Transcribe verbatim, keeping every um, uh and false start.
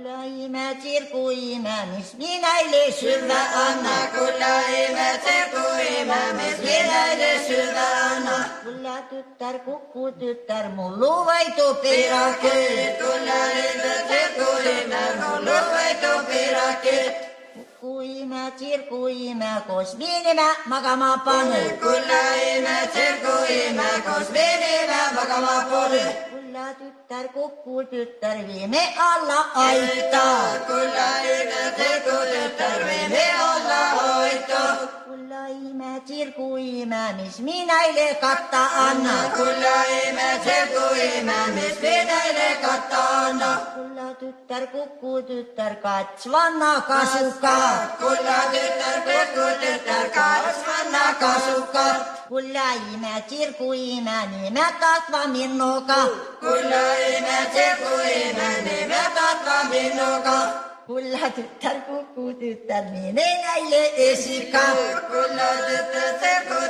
Kulla ime, tsirku ime, mis minäille syödä anna. Kulla ime, tsirku ime, mis minäille syödä anna. Kulla tyttär, kukku tyttär, mullu vaitu pirakki. Kulla ime, tsirku ime, mullu vaitu pirakki. Kukku ime, tsirku ime, kos minimä makama panu. Kulla ime, tsirku ime, kos minimä makama panu. Kulla tyttär, kukku tyttär, viime alla aittaa. Kulla ime, tsirku tyttär, viime alla aittaa. Kulla ime, tsirku ime, mis minäille katta anna. Kulla ime, tsirku ime, mis minäille katta anna. Kulla tyttär, kukku tyttär, katsvanna kasukka. Kulla tyttär, kukku tyttär, kasvanna kasukka. Kulla ime, tsirku ime, niime tatva minnuka. Kulla ime, tsirku ime, niime tatva minnuka. Kulla tyttär, kukku tyttär, minä näille esikka. Kulla tyttär, tsirku